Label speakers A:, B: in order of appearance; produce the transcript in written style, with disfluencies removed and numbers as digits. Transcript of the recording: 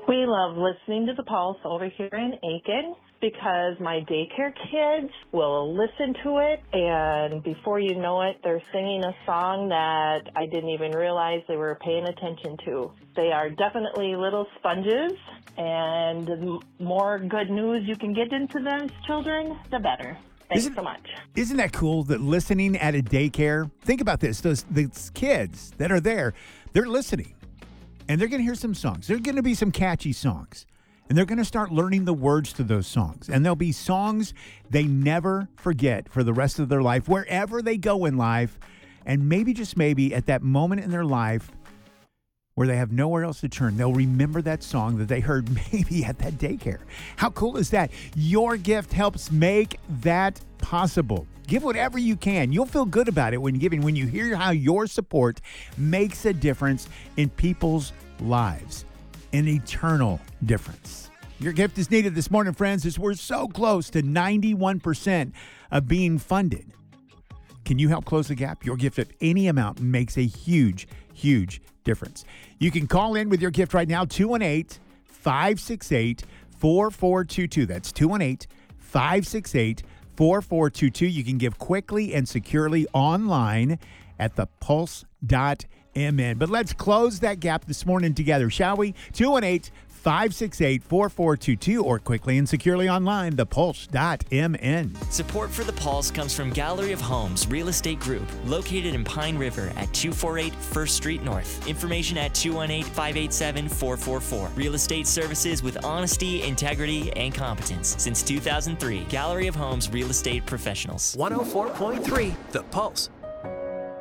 A: We love listening to the Pulse over here in Aiken because my daycare kids will listen to it, and before you know it, they're singing a song that I didn't even realize they were paying attention to. They are definitely little sponges, and the more good news you can get into those children, the better. Thanks so much.
B: Isn't that cool that listening at a daycare? Think about this. Those kids that are there, they're listening. And they're going to hear some songs. There are going to be some catchy songs. And they're going to start learning the words to those songs. And there'll be songs they never forget for the rest of their life, wherever they go in life. And maybe, just maybe, at that moment in their life where they have nowhere else to turn, they'll remember that song that they heard maybe at that daycare. How cool is that? Your gift helps make that possible. Give whatever you can. You'll feel good about it when giving, when you hear how your support makes a difference in people's lives, an eternal difference. Your gift is needed this morning, friends, as we're so close to 91% of being funded. Can you help close the gap? Your gift of any amount makes a huge, huge difference. You can call in with your gift right now, 218-568-4422. That's 218-568-4422. You can give quickly and securely online at thepulse.mn. But let's close that gap this morning together, shall we? 218-568-4422 or quickly and securely online, thepulse.mn.
C: Support for The Pulse comes from Gallery of Homes Real Estate Group, located in Pine River at 248 1st Street North. Information at 218-587-4444. Real estate services with honesty, integrity, and competence. Since 2003, Gallery of Homes Real Estate Professionals.
D: 104.3 The Pulse.